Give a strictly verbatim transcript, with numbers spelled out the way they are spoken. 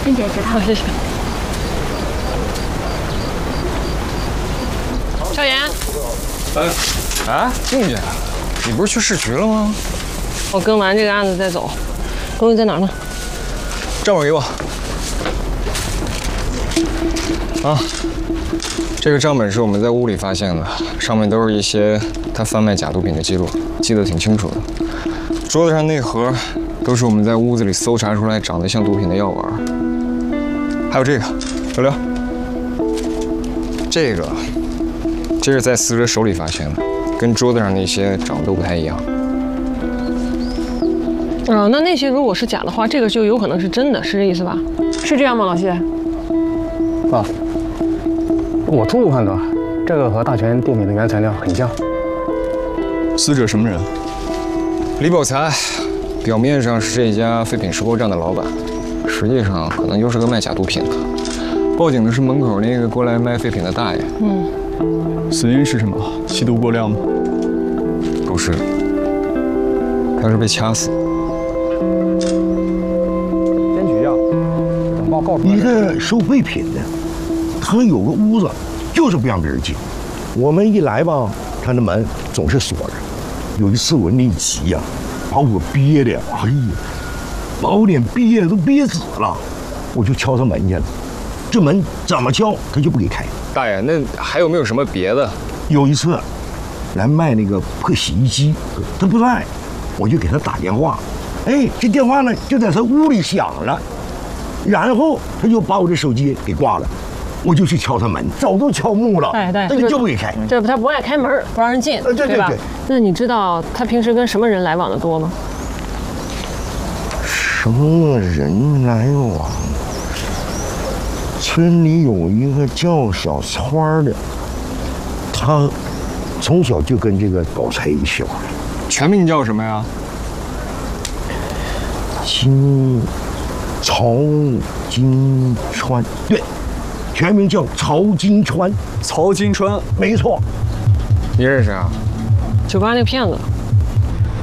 静姐知道， 谢谢。少言， 哎，啊，静姐，你不是去市局了吗？ 我跟完这个案子再走。东西在哪儿呢？ 账本给我。啊，这个账本是我们在屋里发现的，上面都是一些他贩卖假毒品的记录，记得挺清楚的。桌子上那盒都是我们在屋子里搜查出来长得像毒品的药丸。还有这个，聊聊。这个，这是在死者手里发现的，跟桌子上那些长得都不太一样。 啊，那那些如果是假的话，这个就有可能是真的，是这意思吧？是这样吗，老谢？ 啊，我初步判断，这个和大全电饼的原材料很像。 死者什么人？ 李宝才，表面上是这家废品收购站的老板，实际上可能就是个卖假毒品的。报警的是门口那个过来卖废品的大爷。 嗯。 死因是什么？吸毒过量吗？ 不是，他是被掐死。 监局呀，等报告出来。 你这收废品的，他有个屋子，就是不让别人进。我们一来吧，他的门总是锁着。有一次我那一急呀，把我憋的，哎呀，把我脸憋的都憋紫了，我就敲他门去了。这门怎么敲他就不给开。 大爷，那还有没有什么别的？ 有一次来卖那个破洗衣机，他不在，我就给他打电话。哎，这电话呢就在他屋里响了，然后他就把我这手机给挂了，我就去敲他门，早都敲木了， 对对， 他就不给开。 这他不爱开门，不让人进， 对对吧？那你知道他平时跟什么人来往的多吗？ 什么人来往？村里有一个叫小川的，他从小就跟这个宝才一起玩。 全名叫什么呀？ 金曹金川，对，全名叫曹金川。 曹金川， 没错。 你认识啊？ 酒吧那个骗子。